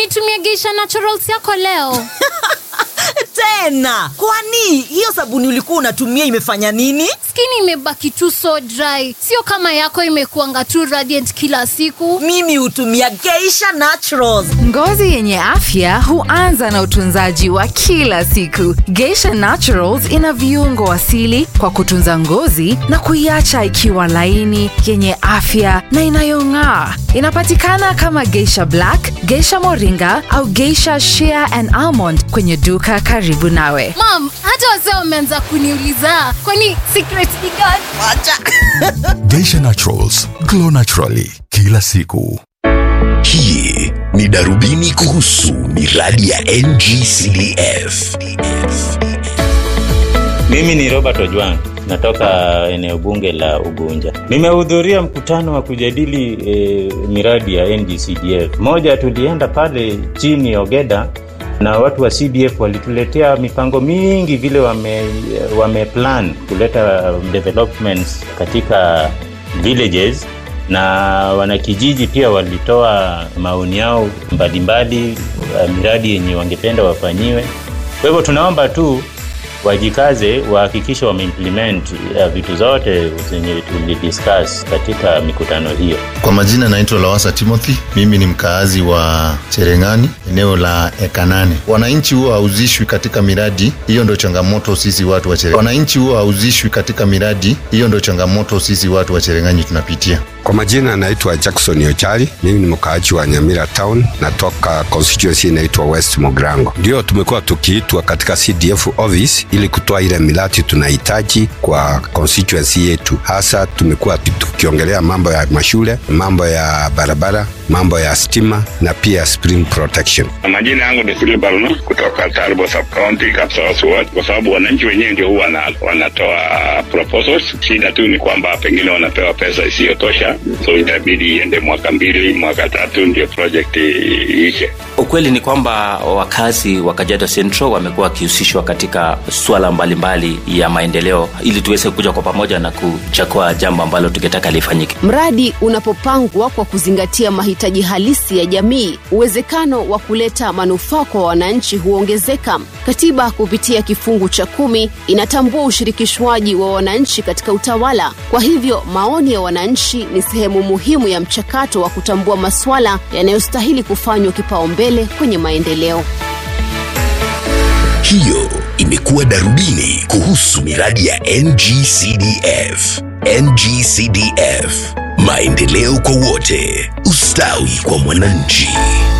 nitumie Geisha Naturals yako leo? Tena, kwani hiyo sabuni ulikuwa unatumia imefanya nini? Skin imebaki tu so dry. Sio kama yako imekuanga tu radiant kila siku. Mimi hutumia Geisha Naturals. Ngozi yenye afya huanza na utunzaji wa kila siku. Geisha Naturals ina viungo asili kwa kutunza ngozi na kuiacha ikiwa laini, yenye afya na inayong'aa. Inapatikana kama Geisha Black, Geisha Moringa au Geisha Shea and Almond kwenye duka karibu nawe. Mom, hata wazee wameanza kuniuliza, kwani secret ni gani? Acha. Geisha Naturals, glow naturally kila siku. Hii ni darubini kuhusu miradi ya NGCDF. Mimi ni Robert Ojwang, natoka eneo bunge la Ugunja. Nimehudhuria mkutano wa kujadili miradi ya NGCDF. Moja, tulienda pale chini Ogeda na watu wa CDF walituletea mipango mingi vile wame kuleta developments katika villages, na wanakijiji pia walitoa maoni yao mbalimbali, miradi yenye wangependa wafanyiwe. Kwa hivyo tunaomba tu wajikaze, wahakikishe wameimplement vitu zote zenye tulidiscuss katika mikutano hiyo. Kwa majina naitwa Lawasa Timothy, mimi ni mkaazi wa Cherengani, eneo la Ekanane. Wananchi huwa hauzishwi katika miradi, hiyo ndio changamoto sisi watu wa Cherengani. Wananchi huwa hauzishwi katika miradi, hiyo ndio changamoto sisi watu wa Cherengani tunapitia. Kwa majina naitwa Jackson Ochali, mimi ni mkaaji wa Nyamira Town, natoka constituency inaitwa West Mogrango. Ndio tumekuwa tukiitwa katika CDF office ili kutoa ile miradi tunahitaji kwa constituency yetu. Hasa tumekuwa tukiongelea mambo ya mashule, mambo ya barabara, mambo ya stima na pia spring protection. Majina yangu ni Philip Baruno kutoka Tarbo Sub County Kapsawas Ward, kwa sababu wananchi wenyewe ndio huwa wanatoa proposals. Shida tu ni kwamba pengine wanapewa pesa isiyotosha, so itabidi iende mwaka 2, mwaka 3 ndio project iishe. Ukweli ni kwamba wakazi wa Kajiado Central wamekuwa wakihusishwa katika swala mbalimbali ya maendeleo ili tuweze kuja kwa pamoja na kuchagua jambo ambalo tungetaka lifanyike. Mradi unapopangwa kwa kuzingatia mahitaji halisi ya jamii, uwezekano wa kuleta manufaa kwa wananchi huongezeka. Katiba kupitia kifungu cha 10 inatambua ushirikishwaji wa wananchi katika utawala. Kwa hivyo maoni ya wananchi ni sehemu muhimu ya mchakato wa kutambua masuala yanayostahili kufanywa kipaumbele kwenye maendeleo. Hiyo imekuwa darubini kuhusu miradi ya NGCDF. NGCDF, maendeleo kwa wote, ustawi kwa mwananchi.